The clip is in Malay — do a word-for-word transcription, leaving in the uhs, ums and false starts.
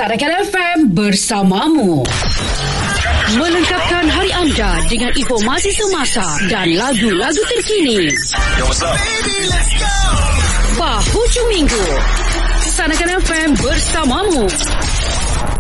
Sarakan F M bersamamu, melengkapkan hari anda dengan informasi semasa dan lagu-lagu terkini. Yo, what's up? Baby, let's go. Hujung minggu, Sarakan F M bersamamu.